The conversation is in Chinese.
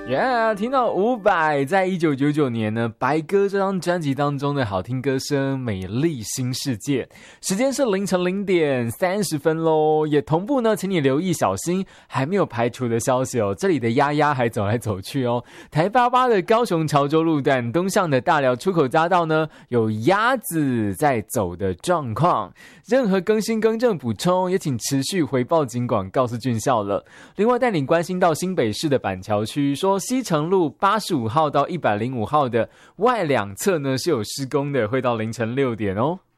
听到伍佰在1999年呢白鸽这张专辑当中的好听歌声《美丽新世界》，时间是凌晨0点30分咯，也同步呢请你留意小心还没有排除的消息哦，这里的鸭鸭还走来走去哦。台88的高雄潮州路段东向的大寮出口匝道呢有鸭子在走的状况，任何更新更正补充也请持续回报警广告诉军校了。另外带领关心到新北市的板桥区，说西城路85号到105号的外两侧呢是有施工的，会到凌晨6点哦。